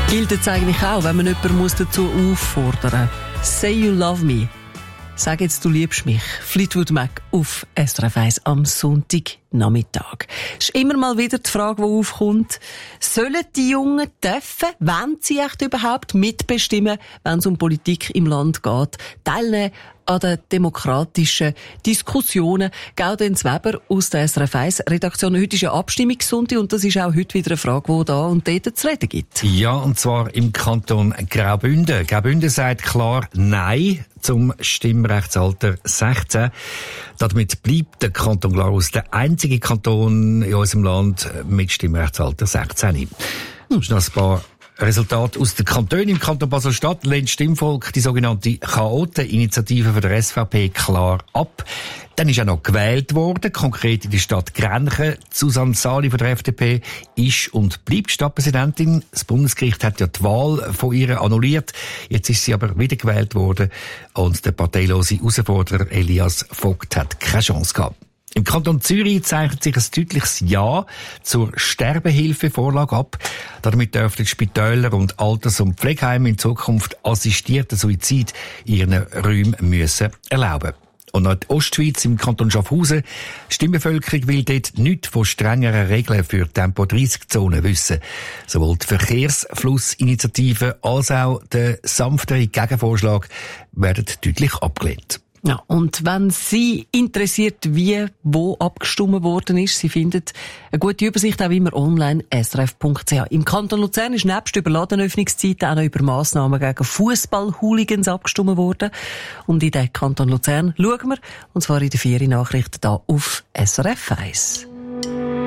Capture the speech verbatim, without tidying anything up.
Gilt es eigentlich auch, wenn man jemanden dazu auffordern muss? Say you love me. Sag jetzt, du liebst mich. Fleetwood Mac auf S R F eins am Sonntagnachmittag. Es ist immer mal wieder die Frage, die aufkommt, sollen die Jungen dürfen, wenn sie echt überhaupt mitbestimmen, wenn es um Politik im Land geht, teilnehmen an den demokratischen Diskussionen? Gaudenz Weber aus der S R F eins Redaktion. Heute ist ja Abstimmungssonntag und das ist auch heute wieder eine Frage, die da und dort zu reden gibt. Ja, und zwar im Kanton Graubünden. Graubünden sagt klar Nein zum Stimmrechtsalter sechzehn. Damit bleibt der Kanton Glarus der einzige Kanton in unserem Land mit Stimmrechtsalter sechzehn. Hm. Noch ein paar Resultate aus den Kantonen. Im Kanton Basel-Stadt lehnt Stimmvolk die sogenannte Chaoten-Initiative von der S V P klar ab. Dann ist auch noch gewählt worden, konkret in der Stadt Grenchen. Susanne Sali von der F D P ist und bleibt Stadtpräsidentin. Das Bundesgericht hat ja die Wahl von ihr annulliert. Jetzt ist sie aber wieder gewählt worden und der parteilose Herausforderer Elias Vogt hat keine Chance gehabt. Im Kanton Zürich zeichnet sich ein deutliches Ja zur Sterbehilfevorlage ab. Damit dürften Spitäler und Alters- und Pflegeheime in Zukunft assistierten Suizid in ihren Räumen müssen erlauben. Und noch die Ostschweiz im Kanton Schaffhausen. Die Stimmbevölkerung will dort nichts von strengeren Regeln für Tempo dreißig Zonen wissen. Sowohl die Verkehrsflussinitiative als auch der sanftere Gegenvorschlag werden deutlich abgelehnt. Ja, und wenn Sie interessiert, wie, wo abgestimmt worden ist, Sie finden eine gute Übersicht auch immer online, s r f punkt c h. Im Kanton Luzern ist nebst überladenen Öffnungszeiten auch noch über Massnahmen gegen Fußball-Hooligans abgestimmt worden. Und in den Kanton Luzern schauen wir, und zwar in den vier Nachrichten hier auf S R F eins.